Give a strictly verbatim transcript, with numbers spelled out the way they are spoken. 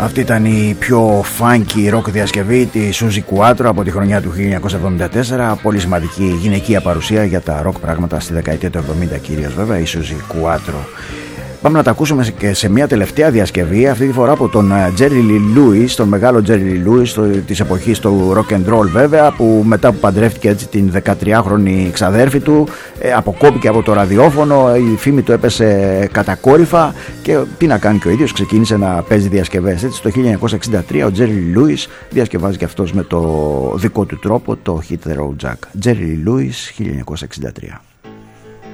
Αυτή ήταν η πιο funky rock διασκευή της Suzi Quatro από τη χρονιά του χίλια εννιακόσια εβδομήντα τέσσερα. Πολύ σημαντική γυναικεία παρουσία για τα rock πράγματα στη δεκαετία του εβδομήντα κυρίως βέβαια, η Suzi Quatro. Πάμε να τα ακούσουμε και σε μια τελευταία διασκευή, αυτή τη φορά από τον Jerry Lee Lewis, τον μεγάλο Jerry Lee Lewis της εποχής του rock and roll βέβαια, που μετά που παντρεύτηκε έτσι την δεκατριάχρονη ξαδέρφη του, ε, αποκόπηκε από το ραδιόφωνο, η φήμη του έπεσε κατακόρυφα και τι να κάνει και ο ίδιος, ξεκίνησε να παίζει διασκευές. Έτσι το χίλια εννιακόσια εξήντα τρία ο Jerry Lee Lewis διασκευάζει και αυτός με το δικό του τρόπο το Hit the Road Jack. Jerry Lee Lewis χίλια εννιακόσια εξήντα τρία.